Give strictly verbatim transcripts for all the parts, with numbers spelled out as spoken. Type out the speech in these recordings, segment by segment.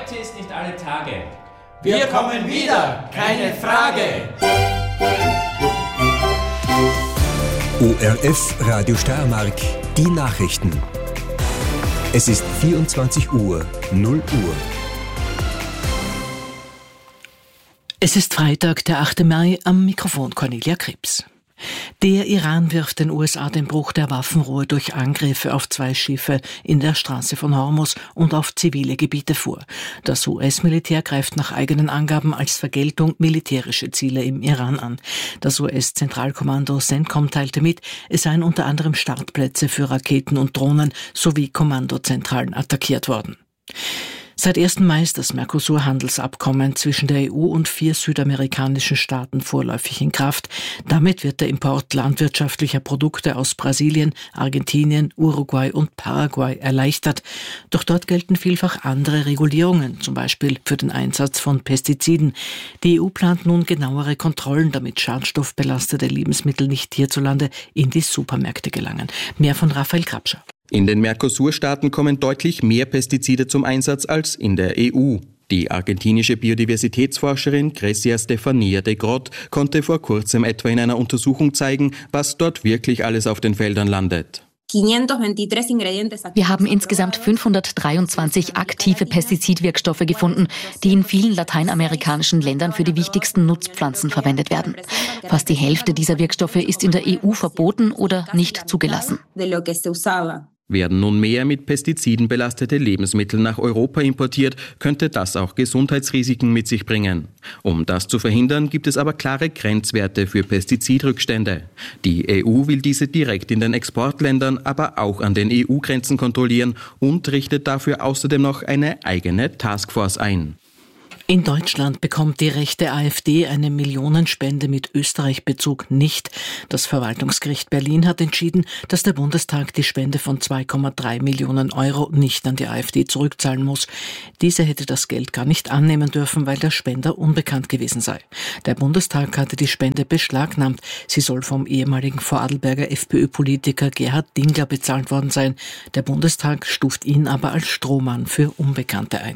Heute ist nicht alle Tage. Wir kommen wieder, keine Frage. O R F Radio Steiermark, die Nachrichten. Es ist vierundzwanzig Uhr, null Uhr. Es ist Freitag, der achte Mai, am Mikrofon Cornelia Krebs. Der Iran wirft den U S A den Bruch der Waffenruhe durch Angriffe auf zwei Schiffe in der Straße von Hormuz und auf zivile Gebiete vor. Das U S-Militär greift nach eigenen Angaben als Vergeltung militärische Ziele im Iran an. Das U S-Zentralkommando CENTCOM teilte mit, es seien unter anderem Startplätze für Raketen und Drohnen sowie Kommandozentralen attackiert worden. Seit ersten Mai ist das Mercosur-Handelsabkommen zwischen der E U und vier südamerikanischen Staaten vorläufig in Kraft. Damit wird der Import landwirtschaftlicher Produkte aus Brasilien, Argentinien, Uruguay und Paraguay erleichtert. Doch dort gelten vielfach andere Regulierungen, zum Beispiel für den Einsatz von Pestiziden. Die E U plant nun genauere Kontrollen, damit schadstoffbelastete Lebensmittel nicht hierzulande in die Supermärkte gelangen. Mehr von Raphael Krabscher. In den Mercosur-Staaten kommen deutlich mehr Pestizide zum Einsatz als in der E U. Die argentinische Biodiversitätsforscherin Grecia Stefania de Grott konnte vor kurzem etwa in einer Untersuchung zeigen, was dort wirklich alles auf den Feldern landet. Wir haben insgesamt fünfhundertdreiundzwanzig aktive Pestizidwirkstoffe gefunden, die in vielen lateinamerikanischen Ländern für die wichtigsten Nutzpflanzen verwendet werden. Fast die Hälfte dieser Wirkstoffe ist in der E U verboten oder nicht zugelassen. Werden nun mehr mit Pestiziden belastete Lebensmittel nach Europa importiert, könnte das auch Gesundheitsrisiken mit sich bringen. Um das zu verhindern, gibt es aber klare Grenzwerte für Pestizidrückstände. Die E U will diese direkt in den Exportländern, aber auch an den E U-Grenzen kontrollieren und richtet dafür außerdem noch eine eigene Taskforce ein. In Deutschland bekommt die rechte AfD eine Millionenspende mit Österreich-Bezug nicht. Das Verwaltungsgericht Berlin hat entschieden, dass der Bundestag die Spende von zwei Komma drei Millionen Euro nicht an die AfD zurückzahlen muss. Diese hätte das Geld gar nicht annehmen dürfen, weil der Spender unbekannt gewesen sei. Der Bundestag hatte die Spende beschlagnahmt. Sie soll vom ehemaligen Vorarlberger FPÖ-Politiker Gerhard Dingler bezahlt worden sein. Der Bundestag stuft ihn aber als Strohmann für Unbekannte ein.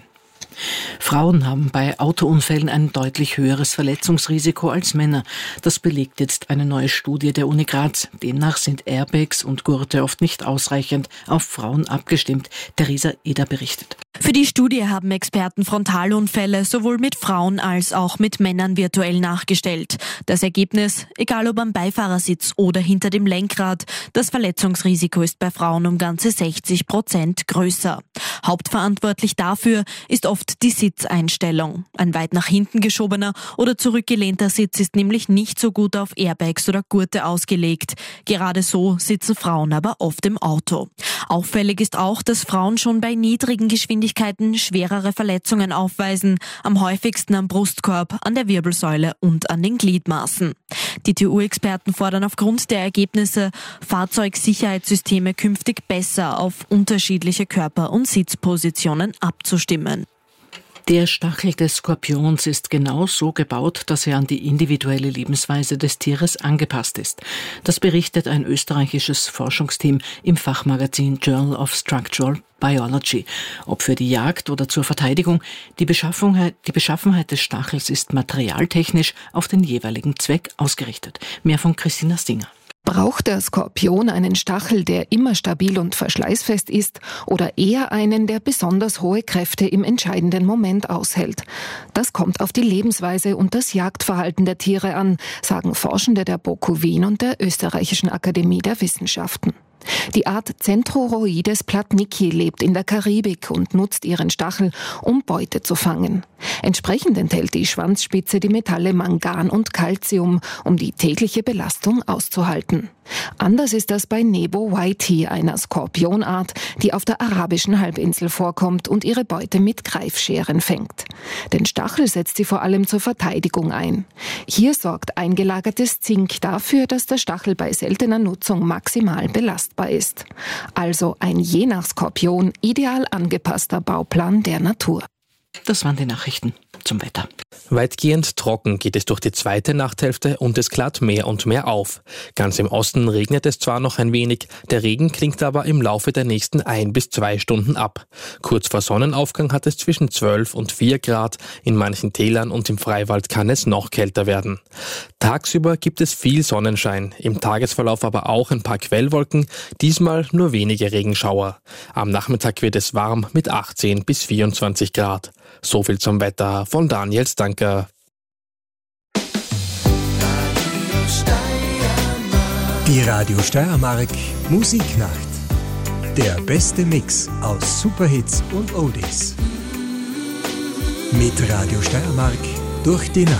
Frauen haben bei Autounfällen ein deutlich höheres Verletzungsrisiko als Männer. Das belegt jetzt eine neue Studie der Uni Graz. Demnach sind Airbags und Gurte oft nicht ausreichend auf Frauen abgestimmt. Theresa Eder berichtet. Für die Studie haben Experten Frontalunfälle sowohl mit Frauen als auch mit Männern virtuell nachgestellt. Das Ergebnis, egal ob am Beifahrersitz oder hinter dem Lenkrad, das Verletzungsrisiko ist bei Frauen um ganze sechzig Prozent größer. Hauptverantwortlich dafür ist oft die Sitzeinstellung. Ein weit nach hinten geschobener oder zurückgelehnter Sitz ist nämlich nicht so gut auf Airbags oder Gurte ausgelegt. Gerade so sitzen Frauen aber oft im Auto. Auffällig ist auch, dass Frauen schon bei niedrigen Geschwindigkeiten schwerere Verletzungen aufweisen, am häufigsten am Brustkorb, an der Wirbelsäule und an den Gliedmaßen. Die T U-Experten fordern aufgrund der Ergebnisse, Fahrzeugsicherheitssysteme künftig besser auf unterschiedliche Körper- und Sitzpositionen abzustimmen. Der Stachel des Skorpions ist genau so gebaut, dass er an die individuelle Lebensweise des Tieres angepasst ist. Das berichtet ein österreichisches Forschungsteam im Fachmagazin Journal of Structural Biology. Ob für die Jagd oder zur Verteidigung, die Beschaffenheit, die Beschaffenheit des Stachels ist materialtechnisch auf den jeweiligen Zweck ausgerichtet. Mehr von Christina Stinger. Braucht der Skorpion einen Stachel, der immer stabil und verschleißfest ist, oder eher einen, der besonders hohe Kräfte im entscheidenden Moment aushält? Das kommt auf die Lebensweise und das Jagdverhalten der Tiere an, sagen Forschende der B O K U Wien und der Österreichischen Akademie der Wissenschaften. Die Art Centroroides platnicki lebt in der Karibik und nutzt ihren Stachel, um Beute zu fangen. Entsprechend enthält die Schwanzspitze die Metalle Mangan und Calcium, um die tägliche Belastung auszuhalten. Anders ist das bei Nebo whitey, einer Skorpionart, die auf der arabischen Halbinsel vorkommt und ihre Beute mit Greifscheren fängt. Den Stachel setzt sie vor allem zur Verteidigung ein. Hier sorgt eingelagertes Zink dafür, dass der Stachel bei seltener Nutzung maximal belastbar ist. Also ein je nach Skorpion ideal angepasster Bauplan der Natur. Das waren die Nachrichten. zum Wetter. Weitgehend trocken geht es durch die zweite Nachthälfte und es klart mehr und mehr auf. Ganz im Osten regnet es zwar noch ein wenig, der Regen klingt aber im Laufe der nächsten ein bis zwei Stunden ab. Kurz vor Sonnenaufgang hat es zwischen zwölf und vier Grad, in manchen Tälern und im Freiwald kann es noch kälter werden. Tagsüber gibt es viel Sonnenschein, im Tagesverlauf aber auch ein paar Quellwolken, diesmal nur wenige Regenschauer. Am Nachmittag wird es warm mit achtzehn bis vierundzwanzig Grad. So viel zum Wetter von Daniel Stanker. Die Radio Steiermark Musiknacht. Der beste Mix aus Superhits und Oldies. Mit Radio Steiermark durch die Nacht.